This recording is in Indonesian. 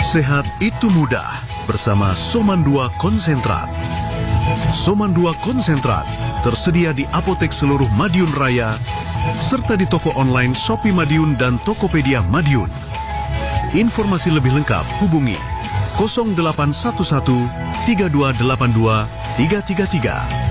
Sehat itu mudah bersama Soman 2 Konsentrat. Soman 2 Konsentrat tersedia di apotek seluruh Madiun Raya serta di toko online Shopee Madiun dan Tokopedia Madiun. Informasi lebih lengkap hubungi 0811 3282 333.